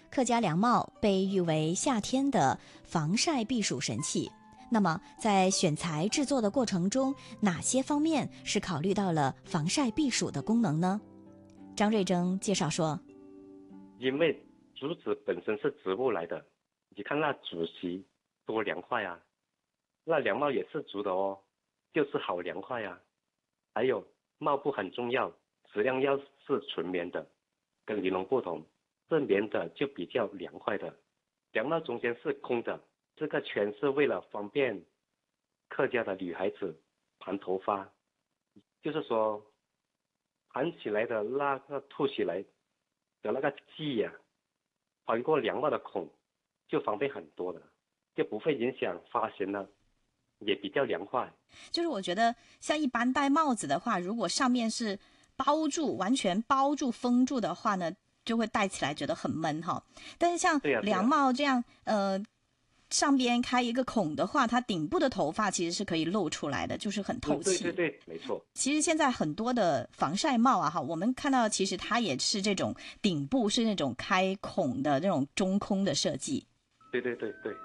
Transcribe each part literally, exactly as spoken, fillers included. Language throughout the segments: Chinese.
客家凉帽被誉为夏天的防晒避暑神器。那么在选材制作的过程中，哪些方面是考虑到了防晒避暑的功能呢？张瑞征介绍说， 因为竹子本身是植物来的，你看那竹席多凉快啊，那凉帽也是竹的哦，就是好凉快啊。还有帽布很重要，质量要是纯棉的，跟尼龙不同，是棉的就比较凉快的。凉帽中间是空的，这个全是为了方便客家的女孩子盘头发，就是说盘起来的那个凸起来的那个髻呀、啊，穿过凉帽的孔就方便很多了，就不会影响发型了，也比较凉快。 就是我觉得像一般戴帽子的话，如果上面是包住完全包住封住的话呢，就会戴起来觉得很闷哈。但是像凉帽这样、啊啊、呃上边开一个孔的话，它顶部的头发其实是可以露出来的，就是很透气、嗯、 对对对，没错。 其实现在很多的防晒帽啊哈，我们看到其实它也是这种顶部是那种开孔的那种中空的设计。 对对对对。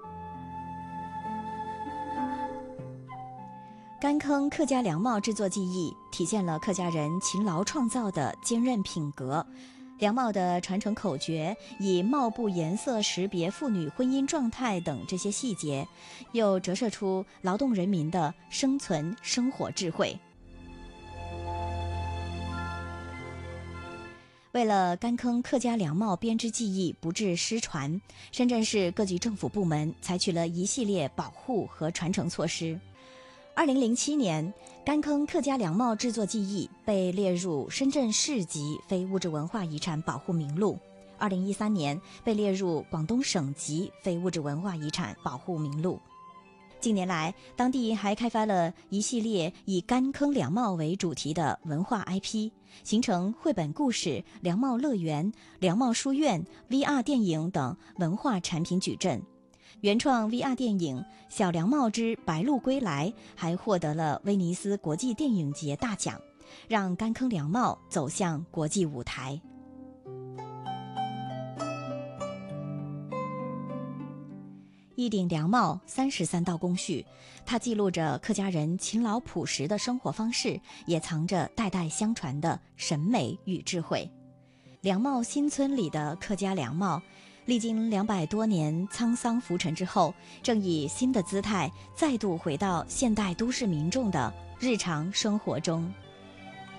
干坑客家凉帽制作技艺体现了客家人勤劳创造的坚韧品格。凉帽的传承口诀以帽布颜色识别妇女婚姻状态等这些细节，又折射出劳动人民的生存生活智慧。为了干坑客家凉帽编织技艺不致失传，深圳市各级政府部门采取了一系列保护和传承措施。二零零七年，干坑客家凉帽制作技艺被列入深圳市级非物质文化遗产保护名录。二零一三年被列入广东省级非物质文化遗产保护名录。近年来，当地还开发了一系列以干坑凉帽为主题的文化 I P， 形成绘本故事、凉帽乐园、凉帽书院、V R 电影等文化产品矩阵。原创 V R 电影《小凉帽之白鹭归来》还获得了威尼斯国际电影节大奖，让干坑凉帽走向国际舞台。一顶凉帽，三十三道工序，它记录着客家人勤劳朴实的生活方式，也藏着代代相传的审美与智慧。凉帽新村里的客家凉帽，历经两百多年沧桑浮沉之后，正以新的姿态再度回到现代都市民众的日常生活中。